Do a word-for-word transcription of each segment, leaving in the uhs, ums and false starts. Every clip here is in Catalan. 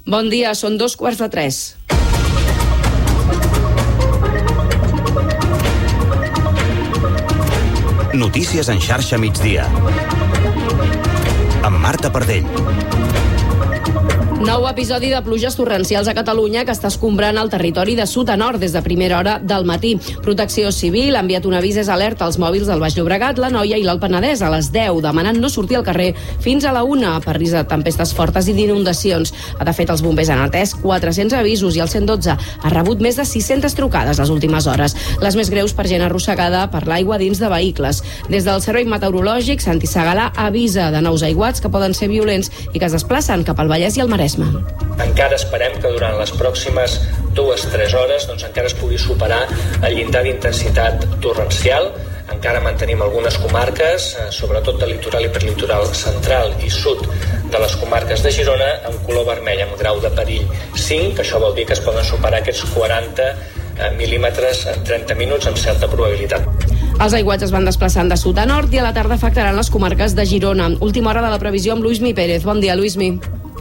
Bon dia, són dos quarts de tres. Notícies en xarxa migdia. Amb Marta Pardell. Nou episodi de pluges torrencials a Catalunya que està escombrant el territori de sud a nord des de primera hora del matí. Protecció Civil ha enviat un avís alerta als mòbils del Baix Llobregat, la Noia i l'Alt Penedès a les deu, demanant no sortir al carrer fins a la una per risc de tempestes fortes i d'inundacions. De fet, els bombers han atès quatre-cents avisos i el cent dotze ha rebut més de sis-centes trucades les últimes hores, les més greus per gent arrossegada per l'aigua dins de vehicles. Des del Servei Meteorològic, Santi Segalà avisa de nous aiguats que poden ser violents i que es desplacen cap al Vallès i al Maresme. Encara esperem que durant les pròximes dues a tres hores doncs, encara es pugui superar el llindar d'intensitat torrencial. Encara mantenim algunes comarques, sobretot del litoral i perlitoral central i sud de les comarques de Girona, en color vermell, amb grau de perill cinc, que això vol dir que es poden superar aquests quaranta mil·límetres en trenta minuts amb certa probabilitat. Els aiguats es van desplaçant de sud a nord i a la tarda afectaran les comarques de Girona. Última hora de la previsió amb Luismi Pérez. Bon dia, Luismi.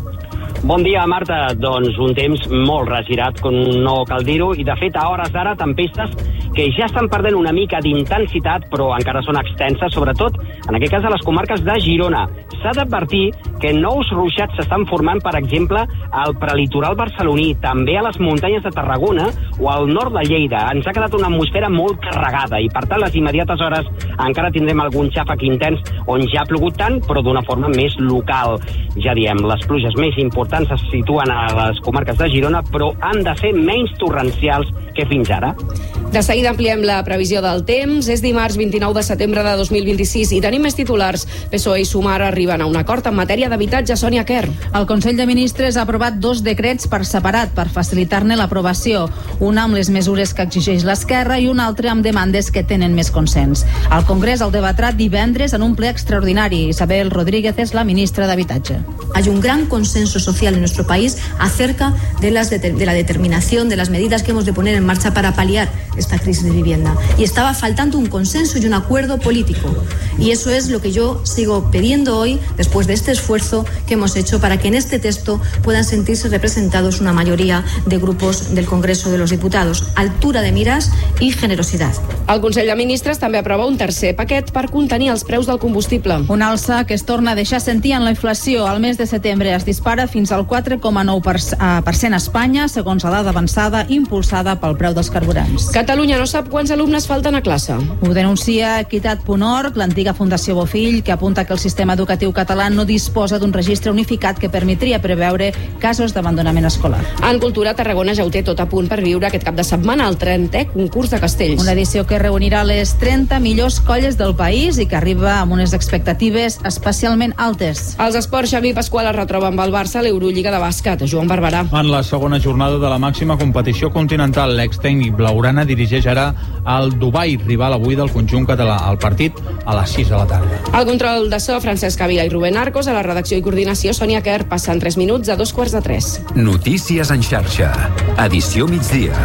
Bon dia, Marta. Doncs un temps molt regirat, com no cal dir-ho, i de fet a hores d'ara tempestes que ja estan perdent una mica d'intensitat, però encara són extenses, sobretot en aquest cas a les comarques de Girona. S'ha d'advertir que nous ruixats s'estan formant, per exemple, al prelitoral barceloní, també a les muntanyes de Tarragona o al nord de Lleida. Ens ha quedat una atmosfera molt carregada i, per tant, les immediates hores encara tindrem algun xàfec intens on ja ha plogut tant, però d'una forma més local. Ja diem, les pluges més importants se situen a les comarques de Girona, però han de ser menys torrencials que fins ara. De seguida ampliem la previsió del temps. És dimarts vint-i-nou de setembre de dos mil vint-i-sis i tenim més titulars. P S O E i Sumar arriben a un acord en matèria d'habitatge. Sònia Quer. El Consell de Ministres ha aprovat dos decrets per separat per facilitar-ne l'aprovació. Un amb les mesures que exigeix l'esquerra i un altre amb demandes que tenen més consens. El Congrés el debatrà divendres en un ple extraordinari. Isabel Rodríguez és la ministra d'Habitatge. Hay un gran consenso social en nuestro país acerca de, las de, de la determinación de las medidas que hemos de poner en marcha para paliar esta crisis de vivienda. Y estaba faltando un consenso y un acuerdo político. Y eso es lo que yo sigo pidiendo hoy, después de este esfuerzo que hemos hecho, para que en este texto puedan sentirse representados una mayoría de grupos del Congreso de los Diputados. Altura de miras i generositat. El Consell de Ministres també aprova un tercer paquet per contenir els preus del combustible. Una alça que es torna a deixar sentir en la inflació. Al mes de setembre es dispara fins al quatre coma nou per cent a Espanya, segons la dada avançada impulsada pel preu dels carburants. Catalunya no sap quants alumnes falten a classe. Ho denuncia Equitat punt org, l'antiga Fundació Bofill, que apunta que el sistema educatiu català no disposa d'un registre unificat que permetria preveure casos d'abandonament escolar. En cultura, Tarragona ja ho té tot a punt per viure aquest cap de setmana el trentè concurs de castells. Una edició que reunirà les trenta millors colles del país i que arriba amb unes expectatives especialment altes. Els esports, Xavi Pasqual es retroba amb el Barça a l'Eurolliga de bàsquet. Joan Barberà. En la segona jornada de la màxima competició continental, l'extècnic blaugrana dirigeix ara al Dubai, rival avui del conjunt català. El partit a les sis de la tarda. El control de so, Francesc Avila i Rubén Arcos. A la redacció i coordinació, Sònia Quer. Passen tres minuts a dos quarts de tres. Notícies en xarxa. Edició migdia.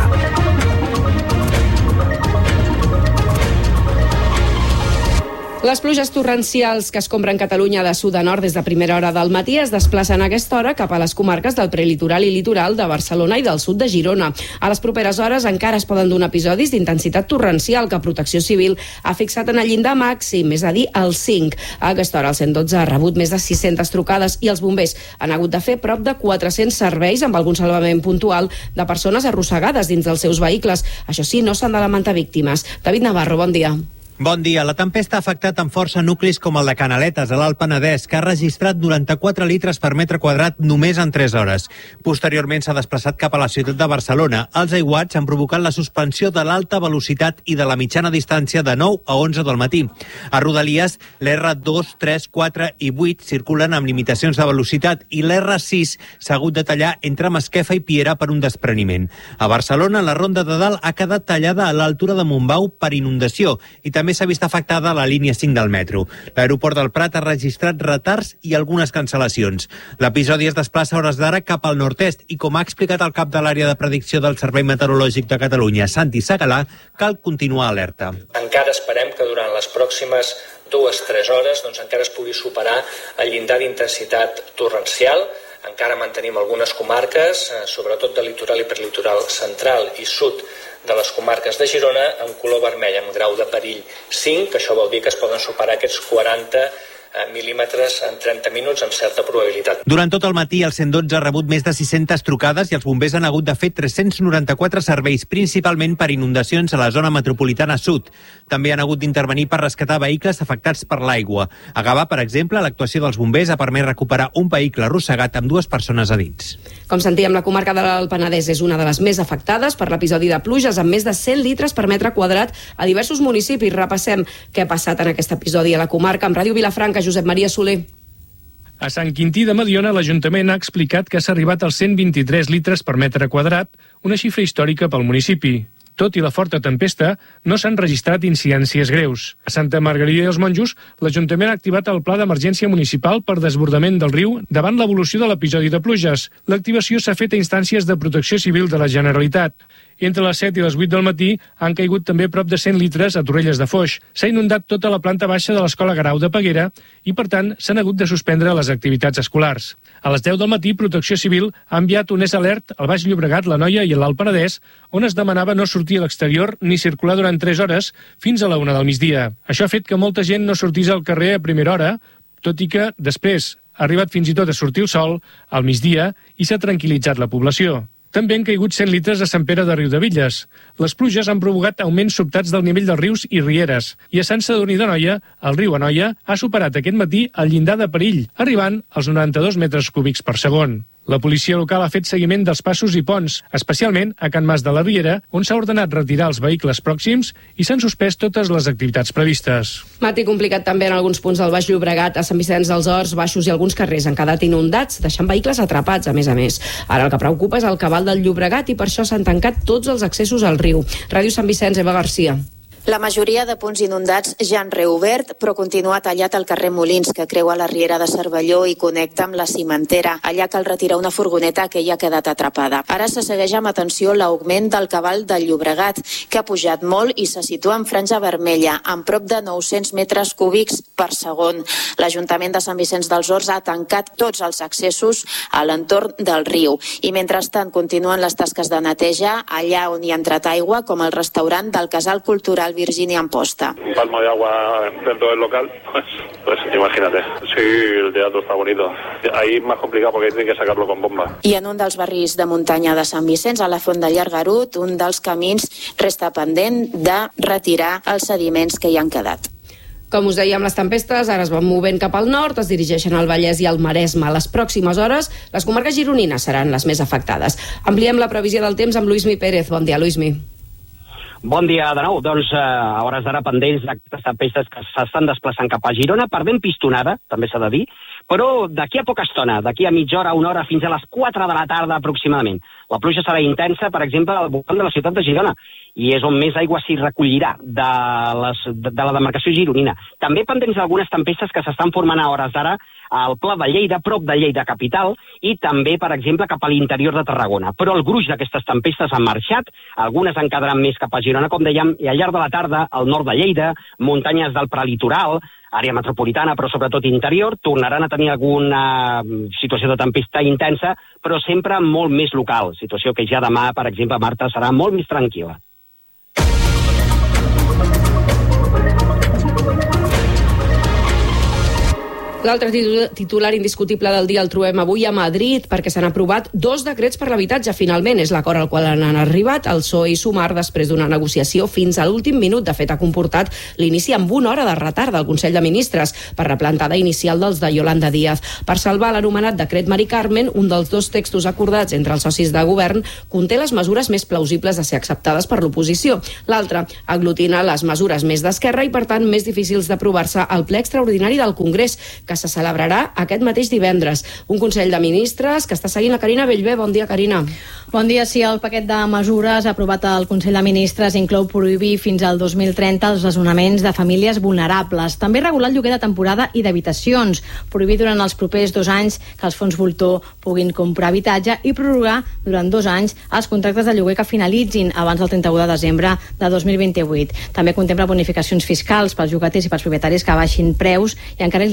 Les pluges torrencials que escombren Catalunya de sud a nord des de primera hora del matí es desplacen a aquesta hora cap a les comarques del prelitoral i litoral de Barcelona i del sud de Girona. A les properes hores encara es poden donar episodis d'intensitat torrencial que Protecció Civil ha fixat en el llindar màxim, és a dir, el cinc. A aquesta hora el cent dotze ha rebut més de sis-centes trucades i els bombers han hagut de fer prop de quatre-cents serveis amb algun salvament puntual de persones arrossegades dins dels seus vehicles. Això sí, no s'han de lamentar víctimes. David Navarro, bon dia. Bon dia. La tempesta ha afectat amb força nuclis com el de Canaletes, a l'Alt Penedès, que ha registrat noranta-quatre litres per metre quadrat només en tres hores. Posteriorment s'ha desplaçat cap a la ciutat de Barcelona. Els aiguats han provocat la suspensió de l'alta velocitat i de la mitjana distància de nou a onze del matí. A Rodalies, l'erre dos, tres, quatre i vuit circulen amb limitacions de velocitat i l'erre sis s'ha hagut de tallar entre Masquefa i Piera per un despreniment. A Barcelona, la Ronda de Dalt ha quedat tallada a l'altura de Montbau per inundació i també s'ha vist afectada la línia cinc del metro. L'aeroport del Prat ha registrat retards i algunes cancel·lacions. L'episodi es desplaça a hores d'ara cap al nord-est i, com ha explicat el cap de l'àrea de predicció del Servei Meteorològic de Catalunya, Santi Segalà, cal continuar alerta. Encara esperem que durant les pròximes dues a tres hores doncs encara es pugui superar el llindar d'intensitat torrencial. encara mantenim algunes comarques, sobretot del litoral i prelitoral central i sud de les comarques de Girona, amb color vermell, amb grau de perill cinc, que això vol dir que es poden superar aquests quaranta mil·límetres en trenta minuts amb certa probabilitat. Durant tot el matí, el cent dotze ha rebut més de sis-centes trucades i els bombers han hagut de fer tres-cents noranta-quatre serveis, principalment per inundacions a la zona metropolitana sud. També han hagut d'intervenir per rescatar vehicles afectats per l'aigua. A Gavà, per exemple, l'actuació dels bombers ha permès recuperar un vehicle arrossegat amb dues persones a dins. Com sentíem, la comarca de l'Alt Penedès és una de les més afectades per l'episodi de pluges, amb més de cent litres per metre quadrat a diversos municipis. Repassem què ha passat en aquest episodi a la comarca amb Ràdio Vilafranca. Josep Maria Soler. A Sant Quintí de Mediona, l'Ajuntament ha explicat que s'ha arribat als cent vint-i-tres litres per metre quadrat, una xifra històrica pel municipi. Tot i la forta tempesta, no s'han registrat incidències greus. A Santa Margarida dels Monjos, l'Ajuntament ha activat el Pla d'Emergència Municipal per desbordament del riu davant l'evolució de l'episodi de pluges. L'activació s'ha fet a instàncies de Protecció Civil de la Generalitat. Entre les set i les vuit del matí han caigut també prop de cent litres a Torrelles de Foix. S'ha inundat tota la planta baixa de l'Escola Garau de Peguera i, per tant, s'han hagut de suspendre les activitats escolars. A les deu del matí, Protecció Civil ha enviat un alert al Baix Llobregat, l'Anoia i l'Alt Penedès, on es demanava no sortir a l'exterior ni circular durant tres hores fins a la una del migdia. Això ha fet que molta gent no sortís al carrer a primera hora, tot i que després ha arribat fins i tot a sortir el sol al migdia i s'ha tranquil·litzat la població. També han caigut cent litres a Sant Pere de Riudebitlles. Les pluges han provocat augments sobtats del nivell dels rius i rieres, i a Sant Sadurní d'Anoia, el riu Anoia, ha superat aquest matí el llindar de perill, arribant als noranta-dos metres cúbics per segon. La policia local ha fet seguiment dels passos i ponts, especialment a Can Mas de la Riera, on s'ha ordenat retirar els vehicles pròxims i s'han suspès totes les activitats previstes. Matí complicat també en alguns punts del Baix Llobregat, a Sant Vicenç dels Horts, Baixos i alguns carrers han quedat inundats, deixant vehicles atrapats, a més a més. Ara el que preocupa és el cabal del Llobregat i per això s'han tancat tots els accessos al riu. Ràdio Sant Vicenç, Eva Garcia. La majoria de punts inundats ja han reobert, però continua tallat el carrer Molins, que creua la riera de Cervelló i connecta amb la Cimentera. Allà cal retirar una furgoneta que ja ha quedat atrapada. Ara se segueix amb atenció l'augment del cabal del Llobregat, que ha pujat molt i se situa en franja vermella, amb prop de nou-cents metres cúbics per segon. L'Ajuntament de Sant Vicenç dels Horts ha tancat tots els accessos a l'entorn del riu. I mentrestant continuen les tasques de neteja allà on hi ha entrat aigua, com el restaurant del Casal Cultural Virginia Amposta. Un palmo de agua dentro del local, pues, pues imagínate. Sí, el teatro está bonito. Ahí es más complicado porque tienen que sacarlo con bomba. I en un dels barris de muntanya de Sant Vicenç, a la Font de Llargarut, un dels camins resta pendent de retirar els sediments que hi han quedat. Com us dèiem, les tempestes ara es van movent cap al nord, es dirigeixen al Vallès i al Maresme. A les pròximes hores, les comarques gironines seran les més afectades. Ampliem la previsió del temps amb Luismi Pérez. Bon dia, Luismi. Bon dia de nou. Doncs eh, a hores d'ara pendents d'aquestes tempestes que s'estan desplaçant cap a Girona, perdent pistonada, també s'ha de dir, però d'aquí a poca estona, d'aquí a mitja hora, una hora, fins a les quatre de la tarda aproximadament. La pluja serà intensa, per exemple, al voltant de la ciutat de Girona, i és on més aigua s'hi recollirà de, les, de, de la demarcació gironina. També pendents d'algunes tempestes que s'estan formant a hores d'ara al Pla de Lleida, prop de Lleida capital, i també, per exemple, cap a l'interior de Tarragona. Però el gruix d'aquestes tempestes han marxat, algunes en quedaran més cap a Girona, com dèiem, i al llarg de la tarda, al nord de Lleida, muntanyes del prelitoral, àrea metropolitana, però sobretot interior, tornaran a tenir alguna situació de tempesta intensa, però sempre molt més local, situació que ja demà, per exemple, Marta, serà molt més tranquil·la. L'altre titular indiscutible del dia el trobem avui a Madrid perquè s'han aprovat dos decrets per l'habitatge. Finalment és l'acord al qual han arribat el P S O E i Sumar després d'una negociació fins a l'últim minut. De fet, ha comportat l'inici amb una hora de retard del Consell de Ministres per replantada inicial dels de Yolanda Díaz. Per salvar l'anomenat decret Mari Carmen, un dels dos textos acordats entre els socis de govern conté les mesures més plausibles de ser acceptades per l'oposició. L'altre aglutina les mesures més d'esquerra i, per tant, més difícils d'aprovar-se al ple extraordinari del Congrés, que se celebrarà aquest mateix divendres. Un Consell de Ministres que està seguint la Carina Bellver. Bon dia, Carina. Bon dia. Sí, el paquet de mesures aprovat al Consell de Ministres inclou prohibir fins al dos mil trenta els desnonaments de famílies vulnerables. També regular el lloguer de temporada i d'habitacions. Prohibir durant els propers dos anys que els fons voltor puguin comprar habitatge i prorrogar durant dos anys els contractes de lloguer que finalitzin abans del trenta-u de desembre de dos mil vint-i-vuit. També contempla bonificacions fiscals pels llogaters i pels propietaris que baixin preus i encara l'I V A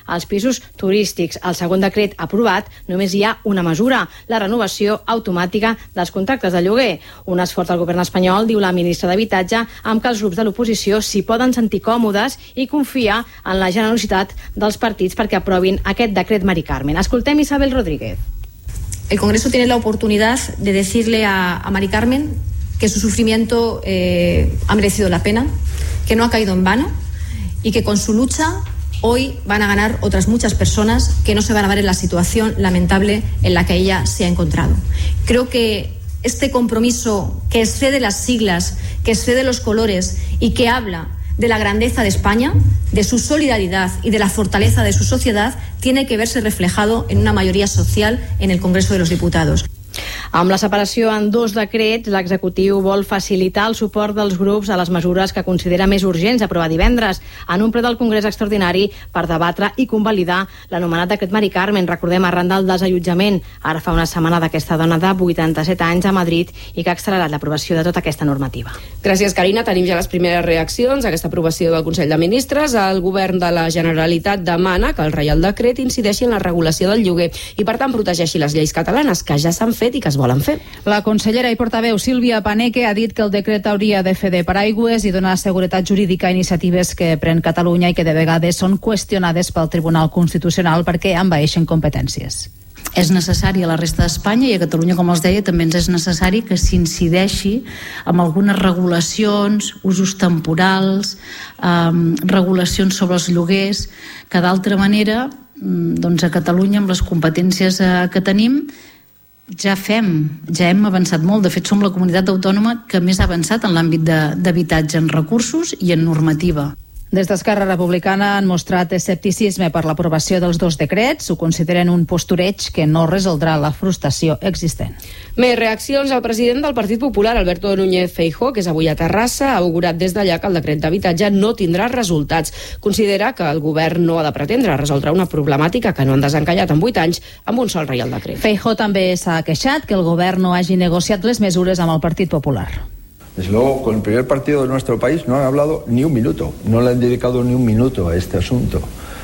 als pisos turístics. Al segon decret aprovat només hi ha una mesura, la renovació automàtica dels contractes de lloguer. Un esforç del govern espanyol, diu la ministra d'Habitatge, amb que els grups de l'oposició s'hi poden sentir còmodes i confia en la generositat dels partits perquè aprovin aquest decret Mari Carmen. Escoltem Isabel Rodríguez. El Congreso tiene la oportunidad de decirle a, a Mari Carmen que su sufrimiento eh, ha merecido la pena, que no ha caído en vano y que con su lucha hoy van a ganar otras muchas personas que no se van a ver en la situación lamentable en la que ella se ha encontrado. Creo que este compromiso que excede las siglas, que excede los colores y que habla de la grandeza de España, de su solidaridad y de la fortaleza de su sociedad, tiene que verse reflejado en una mayoría social en el Congreso de los Diputados. Amb la separació en dos decrets, l'executiu vol facilitar el suport dels grups a les mesures que considera més urgents aprovar divendres en un ple del Congrés extraordinari per debatre i convalidar l'anomenat decret Mari Carmen. Recordem, arran del desallotjament ara fa una setmana d'aquesta dona de vuitanta-set anys a Madrid i que ha accelerat l'aprovació de tota aquesta normativa. Gràcies, Carina. Tenim ja les primeres reaccions a aquesta aprovació del Consell de Ministres. El govern de la Generalitat demana que el Reial Decret incideixi en la regulació del lloguer i, per tant, protegeixi les lleis catalanes que ja s'han fet i que es volen fer. La consellera i portaveu Sílvia Paneque ha dit que el decret hauria de fer de paraigües i donar seguretat jurídica a iniciatives que pren Catalunya i que de vegades són qüestionades pel Tribunal Constitucional perquè envaeixen competències. És necessari a la resta d'Espanya i a Catalunya, com els deia, també ens és necessari que s'incideixi amb algunes regulacions, usos temporals, eh, regulacions sobre els lloguers, que d'altra manera, doncs a Catalunya, amb les competències eh, que tenim, ja fem, ja hem avançat molt. De fet, som la comunitat autònoma que més ha avançat en l'àmbit d'habitatge, en recursos i en normativa. Des d'Esquerra Republicana han mostrat escepticisme per l'aprovació dels dos decrets. Ho consideren un postureig que no resoldrà la frustració existent. Més reaccions. El president del Partit Popular, Alberto Núñez Feijóo, que és avui a Terrassa, ha augurat des d'allà que el decret d'habitatge no tindrà resultats. Considera que el govern no ha de pretendre resoldre una problemàtica que no han desencallat en vuit anys amb un sol Reial Decret. Feijóo també s'ha queixat que el govern no hagi negociat les mesures amb el Partit Popular. Desde luego, con el primer partido de nuestro país no han hablado ni un minuto, no le han dedicado ni un minuto a este asunto.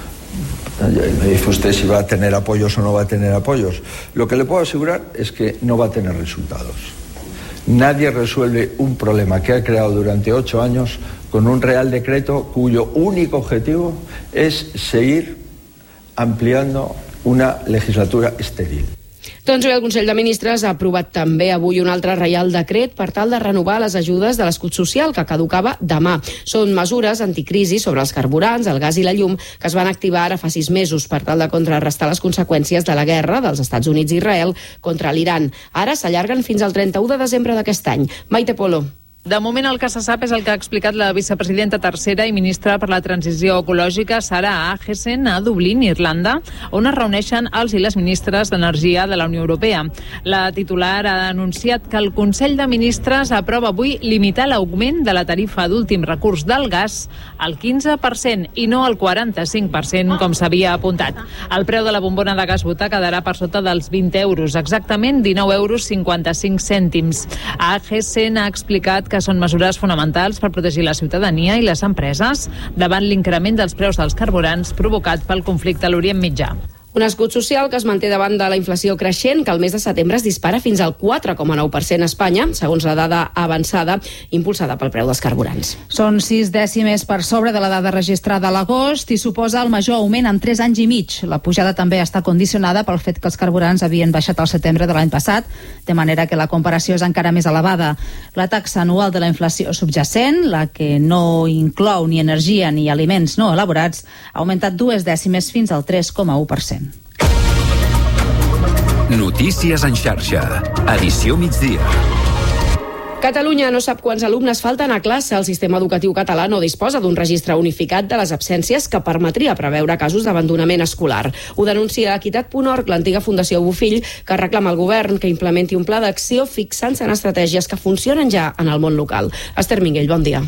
Me dice usted si va a tener apoyos o no va a tener apoyos. Lo que le puedo asegurar es que no va a tener resultados. Nadie resuelve un problema que ha creado durante ocho años con un Real Decreto cuyo único objetivo es seguir ampliando una legislatura estéril. Doncs bé, el Consell de Ministres ha aprovat també avui un altre Reial Decret per tal de renovar les ajudes de l'escut social que caducava demà. Són mesures anticrisi sobre els carburants, el gas i la llum que es van activar ara fa sis mesos per tal de contrarrestar les conseqüències de la guerra dels Estats Units i Israel contra l'Iran. Ara s'allarguen fins al trenta-u de desembre d'aquest any. Maite Polo. De moment el que se sap és el que ha explicat la vicepresidenta tercera i ministra per la transició ecològica, Sara Agesen, a Dublín, Irlanda, on es reuneixen els i les ministres d'Energia de la Unió Europea. La titular ha anunciat que el Consell de Ministres aprova avui limitar l'augment de la tarifa d'últim recurs del gas al quinze per cent i no al quaranta-cinc per cent, com s'havia apuntat. El preu de la bombona de gas butà quedarà per sota dels vint euros, exactament dinou euros cinquanta-cinc cèntims. Agesen ha explicat que són mesures fonamentals per protegir la ciutadania i les empreses davant l'increment dels preus dels carburants provocat pel conflicte a l'Orient Mitjà. Un escut social que es manté davant de la inflació creixent, que el mes de setembre es dispara fins al quatre coma nou per cent a Espanya, segons la dada avançada impulsada pel preu dels carburants. Són sis dècimes per sobre de la dada registrada a l'agost i suposa el major augment en tres anys i mig. La pujada també està condicionada pel fet que els carburants havien baixat al setembre de l'any passat, de manera que la comparació és encara més elevada. La taxa anual de la inflació subjacent, la que no inclou ni energia ni aliments no elaborats, ha augmentat dues dècimes fins al tres coma u per cent. Notícies en xarxa. Edició migdia. Catalunya no sap quants alumnes falten a classe. El sistema educatiu català no disposa d'un registre unificat de les absències que permetria preveure casos d'abandonament escolar. Ho denuncia Equitat punt org, l'antiga Fundació Bofill, que reclama al govern que implementi un pla d'acció fixant-se en estratègies que funcionen ja en el món local. Esther Minguell, bon dia.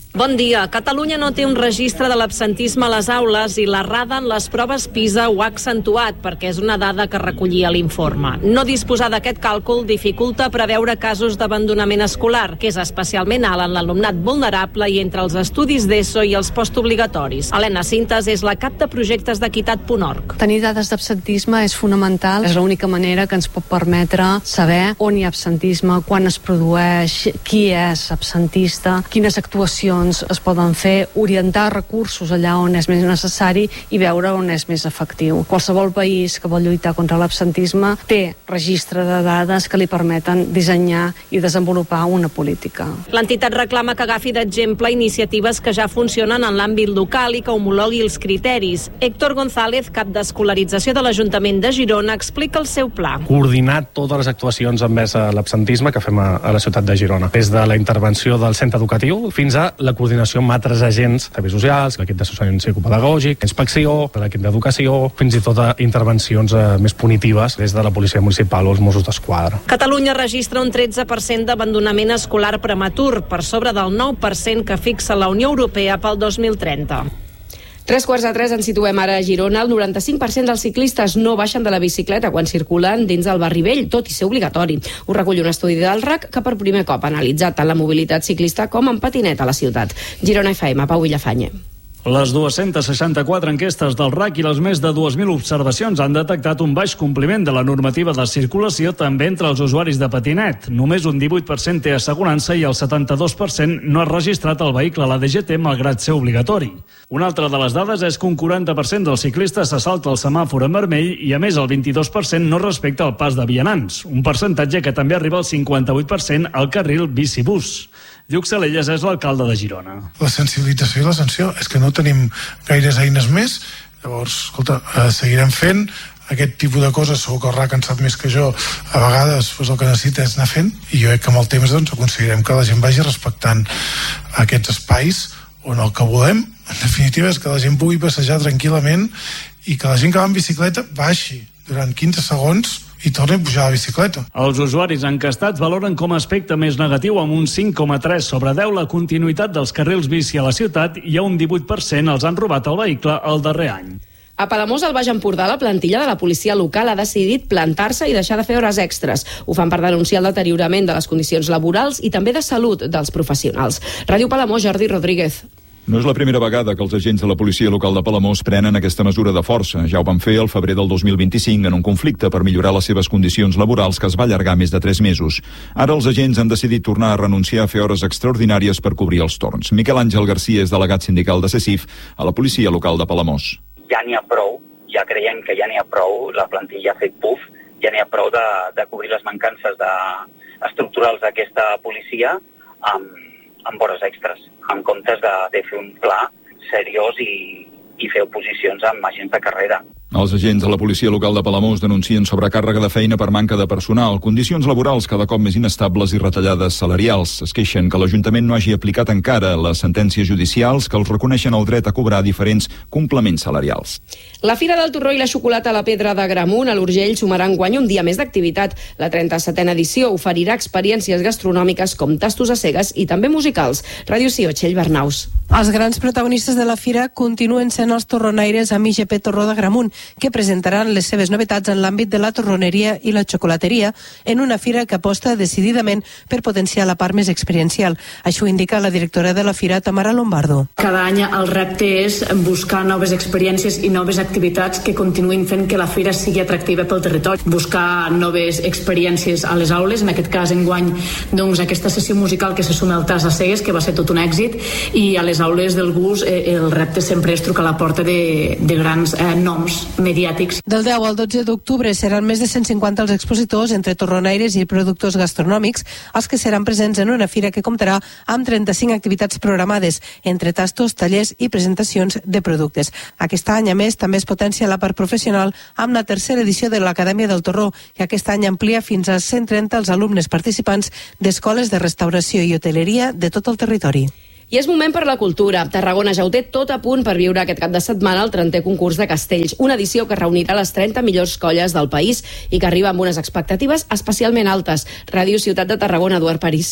Bon dia. Catalunya no té un registre de l'absentisme a les aules i l'errada en les proves PISA ho ha accentuat perquè és una dada que recollia l'informe. No disposar d'aquest càlcul dificulta preveure casos d'abandonament escolar, que és especialment alt en l'alumnat vulnerable i entre els estudis d'ESO i els postobligatoris. Helena Cintas és la cap de projectes d'equitat punt org. Tenir dades d'absentisme és fonamental. És l'única manera que ens pot permetre saber on hi ha absentisme, quan es produeix, qui és absentista, quines actuacions es poden fer, orientar recursos allà on és més necessari i veure on és més efectiu. Qualsevol país que vol lluitar contra l'absentisme té registre de dades que li permeten dissenyar i desenvolupar una política. L'entitat reclama que agafi d'exemple iniciatives que ja funcionen en l'àmbit local i que homologui els criteris. Héctor González, cap d'escolarització de l'Ajuntament de Girona, explica el seu pla. Coordinar totes les actuacions envers l'absentisme que fem a, a la ciutat de Girona, des de la intervenció del centre educatiu fins a la coordinació amb altres agents, serveis socials, l'equip d'assessorament psicopedagògic, inspecció, l'equip d'educació, fins i tot a intervencions eh, més punitives des de la policia municipal o els Mossos d'Esquadra. Catalunya registra un tretze per cent d'abandonament escolar prematur, per sobre del nou per cent que fixa la Unió Europea pel dos mil trenta. Tres quarts de tres ens situem ara a Girona. El noranta-cinc per cent dels ciclistes no baixen de la bicicleta quan circulen dins del barri vell, tot i ser obligatori. Ho recull un estudi del R A C que per primer cop ha analitzat tant la mobilitat ciclista com en patinet a la ciutat. Girona F M, Pau Villafañe. Les dues-centes seixanta-quatre enquestes del R A C i les més de dues mil observacions han detectat un baix compliment de la normativa de circulació també entre els usuaris de patinet. Només un divuit per cent té assegurança i el setanta-dos per cent no ha registrat el vehicle a la D G T malgrat ser obligatori. Una altra de les dades és que un quaranta per cent dels ciclistes se salta el semàfor en vermell i a més el vint-i-dos per cent no respecta el pas de vianants, un percentatge que també arriba al cinquanta-vuit per cent al carril bici-bus. Lluc Salelles és l'alcalde de Girona. La sensibilització i la sanció és que no tenim gaires eines més, llavors, escolta, eh, seguirem fent aquest tipus de coses. Segur que el R A C en sap més que jo, a vegades doncs, el que necessita és anar fent, i jo crec que amb el temps doncs, aconseguirem que la gent vagi respectant aquests espais on el que volem, en definitiva, és que la gent pugui passejar tranquil·lament i que la gent que va en bicicleta baixi durant quinze segons i torna a pujar a la bicicleta. Els usuaris encastats valoren com a aspecte més negatiu amb un cinc coma tres sobre deu la continuïtat dels carrils bici a la ciutat i a un divuit per cent els han robat el vehicle el darrer any. A Palamós, al Baix Empordà, la plantilla de la policia local ha decidit plantar-se i deixar de fer hores extres. Ho fan per denunciar el deteriorament de les condicions laborals i també de salut dels professionals. Ràdio Palamós, Jordi Rodríguez. No és la primera vegada que els agents de la policia local de Palamós prenen aquesta mesura de força. Ja ho van fer al febrer del dos mil vint-i-cinc en un conflicte per millorar les seves condicions laborals que es va allargar més de tres mesos. Ara els agents han decidit tornar a renunciar a fer hores extraordinàries per cobrir els torns. Miquel Àngel Garcia és delegat sindical de CECIF a la policia local de Palamós. Ja n'hi ha prou, ja creiem que ja n'hi ha prou, la plantilla ha fet puf, ja n'hi ha prou de, de cobrir les mancances de, estructurals d'aquesta policia amb, amb hores extres, en comptes de, de fer un pla seriós i, i fer oposicions amb agents de carrera. Els agents de la policia local de Palamós denuncien sobrecàrrega de feina per manca de personal, condicions laborals cada cop més inestables i retallades salarials. Es queixen que l'Ajuntament no hagi aplicat encara les sentències judicials que els reconeixen el dret a cobrar diferents complements salarials. La Fira del Torró i la Xocolata a la Pedra de Gramunt, a l'Urgell, sumarà enguany un dia més d'activitat. La trenta-setena edició oferirà experiències gastronòmiques com tastos a cegues i també musicals. Ràdio Sió, Txell Bernaus. Els grans protagonistes de la fira continuen sent els torronaires amb I G P Torró de Gramunt, que presentaran les seves novetats en l'àmbit de la torroneria i la xocolateria en una fira que aposta decididament per potenciar la part més experiencial. Això ho indica la directora de la fira, Tamara Lombardo. Cada any el repte és buscar noves experiències i noves activitats que continuïn fent que la fira sigui atractiva pel territori. Buscar noves experiències a les aules, en aquest cas enguany doncs, aquesta sessió musical que se suma al Tas a Cegues, que va ser tot un èxit, i a les aules del GUS eh, el repte sempre és trucar a la porta de, de grans eh, noms mediàtics. Del deu al dotze d'octubre seran més de cent cinquanta els expositors entre torronaires i productors gastronòmics els que seran presents en una fira que comptarà amb trenta-cinc activitats programades entre tastos, tallers i presentacions de productes. Aquest any, a més, també es potencia la part professional amb la tercera edició de l'Acadèmia del Torró, que aquest any amplia fins a cent trenta els alumnes participants d'escoles de restauració i hoteleria de tot el territori. I és moment per la cultura. Tarragona ja ho té tot a punt per viure aquest cap de setmana el trentè concurs de castells, una edició que reunirà les trenta millors colles del país i que arriba amb unes expectatives especialment altes. Ràdio Ciutat de Tarragona, Eduard París.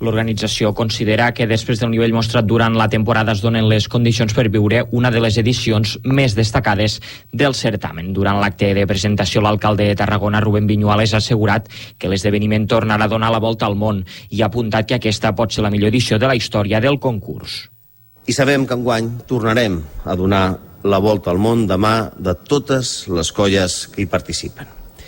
L'organització considera que després del nivell mostrat durant la temporada es donen les condicions per viure una de les edicions més destacades del certamen. Durant l'acte de presentació, l'alcalde de Tarragona, Rubén Viñuales, ha assegurat que l'esdeveniment tornarà a donar la volta al món i ha apuntat que aquesta pot ser la millor edició de la història del concurs. I sabem que enguany tornarem a donar la volta al món de mà de totes les colles que hi participen.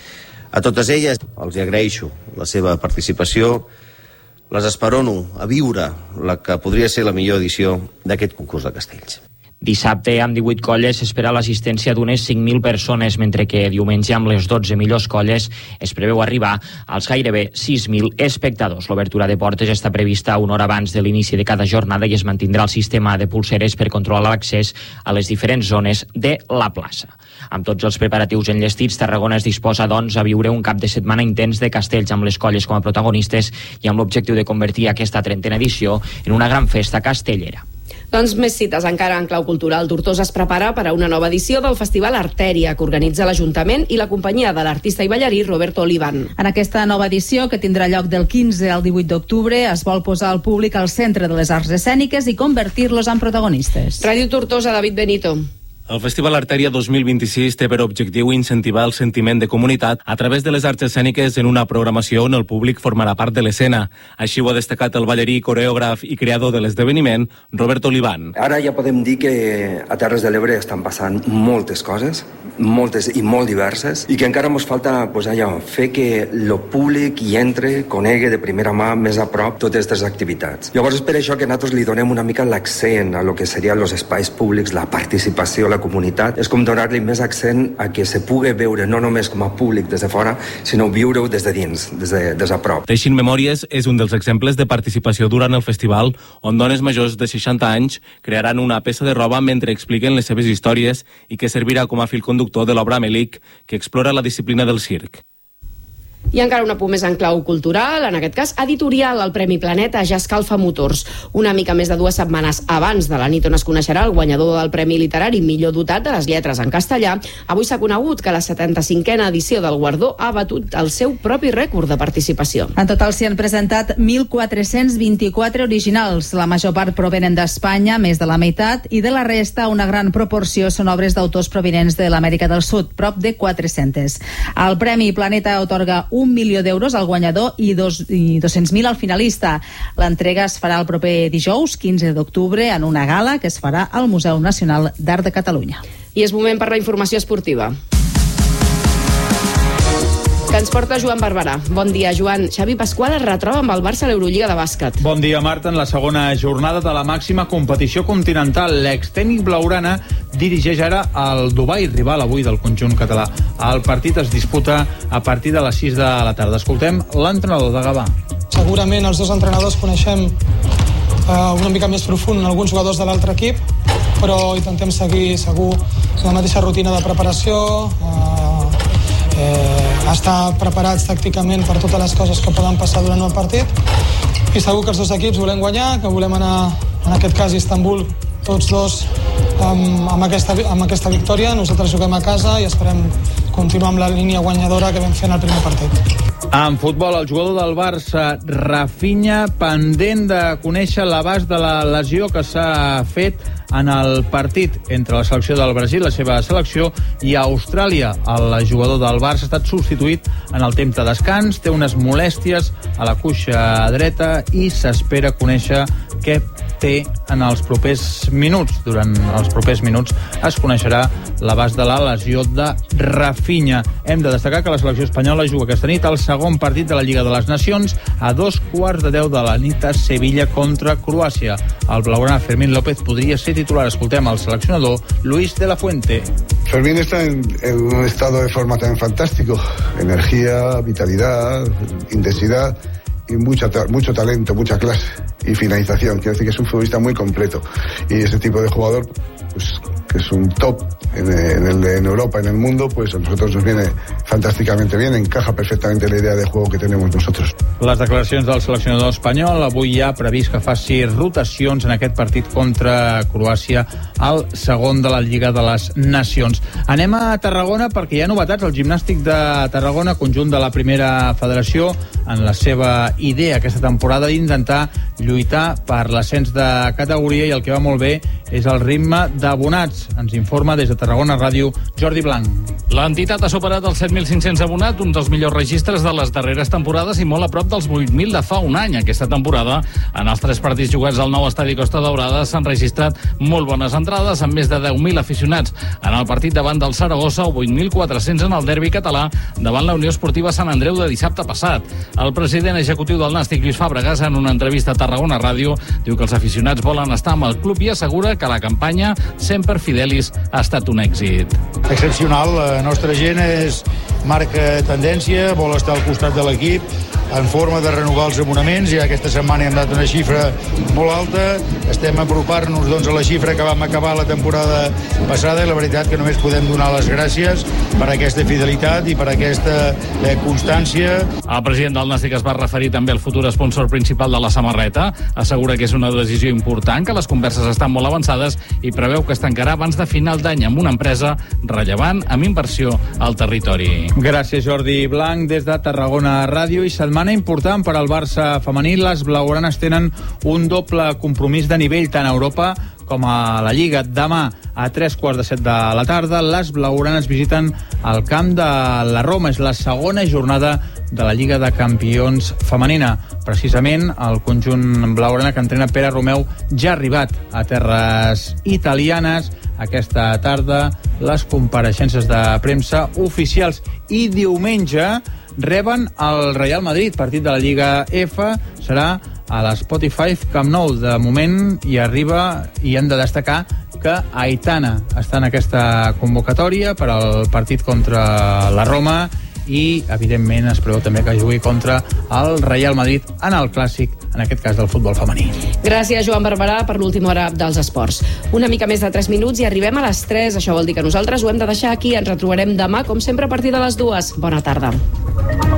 A totes elles els agraeixo la seva participació, les esperono a viure la que podria ser la millor edició d'aquest concurs de castells. Dissabte, amb divuit colles, s'espera l'assistència d'unes cinc mil persones, mentre que diumenge, amb les dotze millors colles, es preveu arribar als gairebé sis mil espectadors. L'obertura de portes està prevista una hora abans de l'inici de cada jornada i es mantindrà el sistema de pulseres per controlar l'accés a les diferents zones de la plaça. Amb tots els preparatius enllestits, Tarragona es disposa, doncs, a viure un cap de setmana intens de castells amb les colles com a protagonistes i amb l'objectiu de convertir aquesta trentena edició en una gran festa castellera. Doncs més cites encara en clau cultural. Tortosa es prepara per a una nova edició del Festival Artèria, que organitza l'Ajuntament i la companyia de l'artista i ballarí Roberto Olivan. En aquesta nova edició, que tindrà lloc del quinze al divuit d'octubre, es vol posar el públic al centre de les arts escèniques i convertir-los en protagonistes. Ràdio Tortosa, David Benito. El Festival Artèria dos mil vint-i-sis té per objectiu incentivar el sentiment de comunitat a través de les arts escèniques en una programació on el públic formarà part de l'escena. Així ho ha destacat el ballarí, coreògraf i creador de l'esdeveniment, Robert Olivan. Ara ja podem dir que a Terres de l'Ebre estan passant moltes coses, moltes i molt diverses, i que encara ens falta pues, allò, fer que el públic hi entre, conegui de primera mà, més a prop, totes aquestes activitats. Llavors és per això que nosaltres li donem una mica l'accent a lo que serien els espais públics, la participació, la comunitat. És com donar-li més accent a que se pugui veure no només com a públic des de fora, sinó viure-ho des de dins, des de, des de prop. Teixint Memòries és un dels exemples de participació durant el festival, on dones majors de seixanta anys crearan una peça de roba mentre expliquen les seves històries i que servirà com a fil conductor de l'obra Melic, que explora la disciplina del circ. I encara un apunt més en clau cultural, en aquest cas editorial. El Premi Planeta ja escalfa motors. Una mica més de dues setmanes abans de la nit on es coneixerà el guanyador del Premi Literari millor dotat de les lletres en castellà, avui s'ha conegut que la setanta-cinquena edició del guardó ha batut el seu propi rècord de participació. En total s'hi han presentat mil quatre-cents vint-i-quatre originals. La major part provenen d'Espanya, més de la meitat, i de la resta una gran proporció són obres d'autors provinents de l'Amèrica del Sud, prop de quatre-centes. El Premi Planeta atorga un milió d'euros al guanyador i, dos, i dos-cents mil al finalista. L'entrega es farà el proper dijous, quinze d'octubre, en una gala que es farà al Museu Nacional d'Art de Catalunya. I és moment per la informació esportiva, que ens porta Joan Barberà. Bon dia, Joan. Xavi Pasqual es retroba amb el Barça a l'Eurolliga de bàsquet. Bon dia, Marta. En la segona jornada de la màxima competició continental, l'extècnic blaugrana dirigeix ara el Dubai, rival avui del conjunt català. El partit es disputa a partir de les sis de la tarda. Escoltem l'entrenador de Gavà. Segurament els dos entrenadors coneixem uh, una mica més profund alguns jugadors de l'altre equip, però intentem seguir segur la mateixa rutina de preparació, uh, eh, estar preparats tàcticament per totes les coses que poden passar durant el partit, i segur que els dos equips volem guanyar, que volem anar, en aquest cas, a Istanbul, tots dos amb, amb, aquesta, amb aquesta victòria. Nosaltres juguem a casa i esperem continuar amb la línia guanyadora que vam fer en el primer partit. En futbol, el jugador del Barça, Rafinha, pendent de conèixer l'abast de la lesió que s'ha fet en el partit entre la selecció del Brasil, la seva selecció, i Austràlia. El jugador del Barça ha estat substituït en el temps de descans, té unes molèsties a la cuixa dreta i s'espera conèixer què té en els propers minuts. Durant els propers minuts es coneixerà l'abast de la lesió de Rafinha. Hem de destacar que la selecció espanyola juga aquesta nit el segon partit de la Lliga de les Nacions a dos quarts de deu de la nit a Sevilla contra Croàcia. El blaugrana Fermín López podria ser titular. Escoltem al seleccionador Luis de la Fuente. Fermín está en, en un estado de forma también fantástico. Energía, vitalidad, intensidad y mucha, mucho talento, mucha clase y finalización. Quiero decir que es un futbolista muy completo y ese tipo de jugador pues, que es un top en, en, el, en Europa, en el mundo, pues a nosotros nos viene fantásticamente bien, encaja perfectamente la idea de juego que tenemos nosotros. Les declaracions del seleccionador espanyol. Avui hi ha previst que faci rotacions en aquest partit contra Croàcia, al segon de la Lliga de les Nacions. Anem a Tarragona perquè hi ha novetats. El Gimnàstic de Tarragona, conjunt de la primera federació, en la seva idea aquesta temporada d'intentar lluitar per l'ascens de categoria, i el que va molt bé és el ritme d'abonats. Ens informa des de Tarragona Ràdio Jordi Blanc. L'entitat ha superat els set mil cinc-cents abonats, un dels millors registres de les darreres temporades i molt a prop dels vuit mil de fa un any. Aquesta temporada, en els tres partits jugats al nou estadi Costa Daurada, s'han registrat molt bones entrades, amb més de deu mil aficionats en el partit davant del Saragossa o vuit mil quatre-cents en el derbi català davant la Unió Esportiva Sant Andreu de dissabte passat. El president executiu del Nàstic, Lluís Fàbregas, en una entrevista a Tarragona Ràdio, diu que els aficionats volen estar amb el club i assegura que la campanya Semper Fidelis ha estat un èxit. Excepcional, la nostra gent és marca tendència, vol estar al costat de l'equip, en forma de renovar els abonaments. Ja aquesta setmana hem dat una xifra molt alta, estem apropant-nos doncs, a la xifra que vam acabar la temporada passada, i la veritat que només podem donar les gràcies per aquesta fidelitat i per aquesta eh, constància. El president del Nàstic es va referir també al futur sponsor principal de la samarreta, assegura que és una decisió important, que les converses estan molt avançades i preveu que es tancarà abans de final d'any amb una empresa rellevant amb inversió al territori. Gràcies, Jordi Blanc, des de Tarragona Ràdio. I setmana important per al Barça femení. Les blaugranes tenen un doble compromís de nivell tant a Europa com a la Lliga. Demà a tres quarts de set de la tarda les blaugranes visiten el camp de la Roma. És la segona jornada de la Lliga de Campions femenina. Precisament el conjunt blaugrana que entrena Pere Romeu ja ha arribat a terres italianes. Aquesta tarda les compareixences de premsa oficials, i diumenge reben el Real Madrid, partit de la Lliga F, serà a l'Spotify Camp Nou. De moment hi arriba, i hem de destacar que Aitana està en aquesta convocatòria per al partit contra la Roma, i evidentment es preveu també que jugui contra el Real Madrid en el clàssic, en aquest cas del futbol femení. Gràcies, Joan Barberà, per l'última hora dels esports. Una mica més de tres minuts i arribem a les tres. Això vol dir que nosaltres ho hem de deixar aquí. Ens retrobarem demà, com sempre, a partir de les dues. Bona tarda.